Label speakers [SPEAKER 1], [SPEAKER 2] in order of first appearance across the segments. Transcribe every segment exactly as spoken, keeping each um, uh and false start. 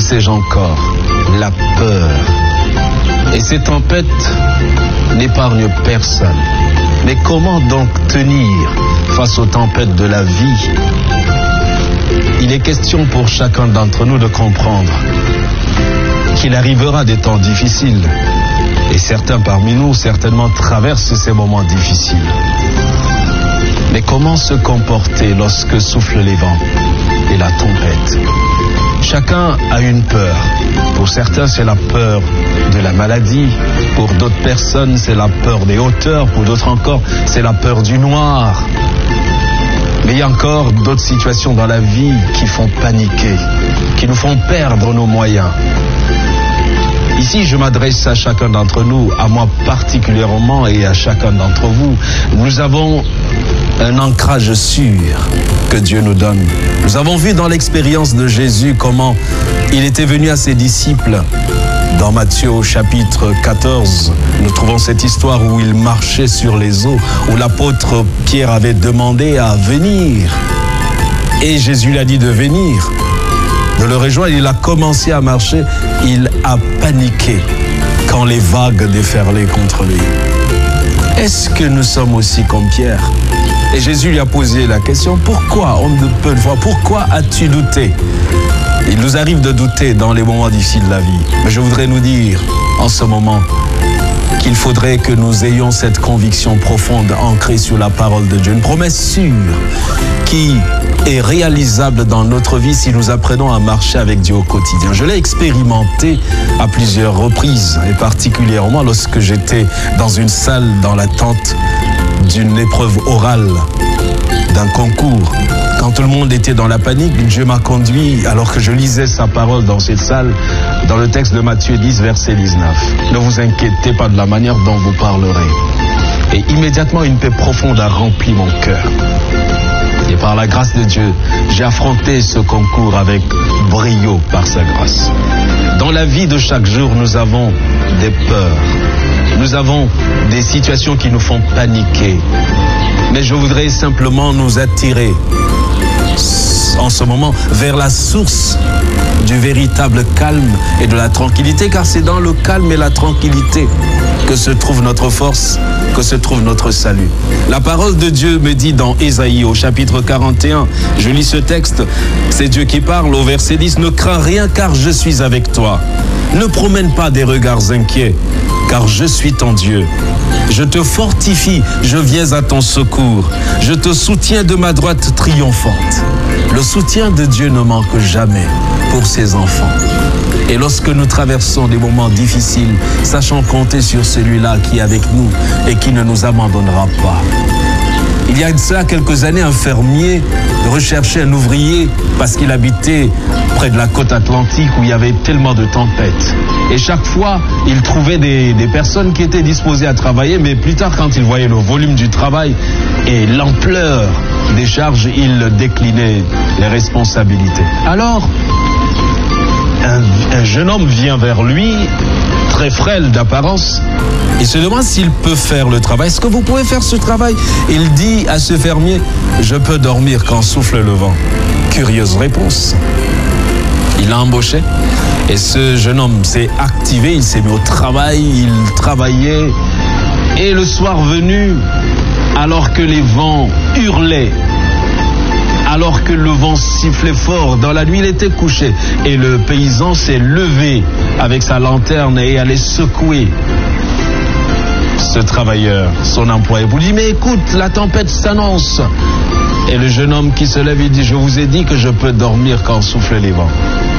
[SPEAKER 1] sais-je encore, la peur. Et ces tempêtes n'épargnent personne. Mais comment donc tenir face aux tempêtes de la vie? Il est question pour chacun d'entre nous de comprendre qu'il arrivera des temps difficiles. Et certains parmi nous, certainement, traversent ces moments difficiles. Mais comment se comporter lorsque soufflent les vents et la tempête? Chacun a une peur. Pour certains, c'est la peur de la maladie. Pour d'autres personnes, c'est la peur des hauteurs. Pour d'autres encore, c'est la peur du noir. Mais il y a encore d'autres situations dans la vie qui font paniquer, qui nous font perdre nos moyens. Ici, je m'adresse à chacun d'entre nous, à moi particulièrement et à chacun d'entre vous. Nous avons un ancrage sûr que Dieu nous donne. Nous avons vu dans l'expérience de Jésus comment il était venu à ses disciples. Dans Matthieu au chapitre quatorze, nous trouvons cette histoire où il marchait sur les eaux, où l'apôtre Pierre avait demandé à venir. Et Jésus lui a dit de venir, de le rejoindre. Il a commencé à marcher, il a paniqué quand les vagues déferlaient contre lui. Est-ce que nous sommes aussi comme Pierre? Et Jésus lui a posé la question, pourquoi, on ne peut le voir, pourquoi as-tu douté? Il nous arrive de douter dans les moments difficiles de la vie. Mais je voudrais nous dire en ce moment qu'il faudrait que nous ayons cette conviction profonde ancrée sur la parole de Dieu. Une promesse sûre qui est réalisable dans notre vie si nous apprenons à marcher avec Dieu au quotidien. Je l'ai expérimenté à plusieurs reprises et particulièrement lorsque j'étais dans une salle dans l'attente d'une épreuve orale, d'un concours. Quand tout le monde était dans la panique, Dieu m'a conduit, alors que je lisais sa parole dans cette salle, dans le texte de Matthieu dix, verset dix-neuf. Ne vous inquiétez pas de la manière dont vous parlerez. Et immédiatement, une paix profonde a rempli mon cœur. Et par la grâce de Dieu, j'ai affronté ce concours avec brio par sa grâce. Dans la vie de chaque jour, nous avons des peurs. Nous avons des situations qui nous font paniquer. Mais je voudrais simplement nous attirer en ce moment vers la source du véritable calme et de la tranquillité, car c'est dans le calme et la tranquillité que se trouve notre force, que se trouve notre salut. La parole de Dieu me dit dans Ésaïe au chapitre quarante et un, je lis ce texte, c'est Dieu qui parle au verset dix, ne crains rien car je suis avec toi. Ne promène pas des regards inquiets, car je suis ton Dieu. Je te fortifie, je viens à ton secours. Je te soutiens de ma droite triomphante. Le soutien de Dieu ne manque jamais pour ses enfants. Et lorsque nous traversons des moments difficiles, sachons compter sur celui-là qui est avec nous et qui ne nous abandonnera pas. Il y a de cela quelques années, un fermier recherchait un ouvrier parce qu'il habitait près de la côte atlantique où il y avait tellement de tempêtes. Et chaque fois, il trouvait des, des personnes qui étaient disposées à travailler, mais plus tard, quand il voyait le volume du travail et l'ampleur des charges, il déclinait les responsabilités. Alors, un, un jeune homme vient vers lui, très frêle d'apparence. Il se demande s'il peut faire le travail. Est-ce que vous pouvez faire ce travail? Il dit à ce fermier, je peux dormir quand souffle le vent. Curieuse réponse. Il l'a embauché et ce jeune homme s'est activé, il s'est mis au travail, il travaillait. Et le soir venu, alors que les vents hurlaient, alors que le vent sifflait fort, dans la nuit il était couché. Et le paysan s'est levé avec sa lanterne et allait secouer ce travailleur, son employé. Vous dites, mais écoute, la tempête s'annonce. Et le jeune homme qui se lève, il dit, je vous ai dit que je peux dormir quand soufflent les vents.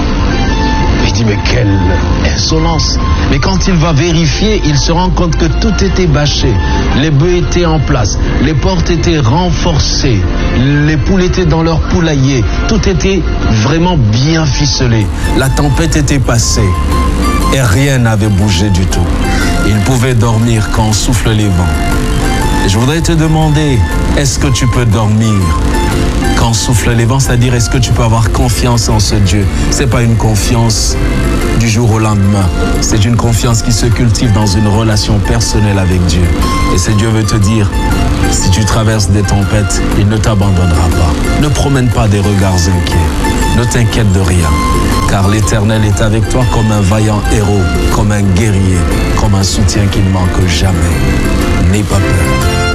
[SPEAKER 1] Il dit, mais quelle insolence. Mais quand il va vérifier, il se rend compte que tout était bâché. Les bœufs étaient en place, les portes étaient renforcées, les poules étaient dans leur poulailler. Tout était vraiment bien ficelé. La tempête était passée et rien n'avait bougé du tout. Il pouvait dormir quand soufflent les vents. Et je voudrais te demander, est-ce que tu peux dormir Quand souffle les vents, c'est-à-dire est-ce que tu peux avoir confiance en ce Dieu? C'est pas une confiance du jour au lendemain. C'est une confiance qui se cultive dans une relation personnelle avec Dieu. Et ce Dieu veut te dire, si tu traverses des tempêtes, il ne t'abandonnera pas. Ne promène pas des regards inquiets. Ne t'inquiète de rien. Car l'Éternel est avec toi comme un vaillant héros, comme un guerrier, comme un soutien qui ne manque jamais. N'aie pas peur.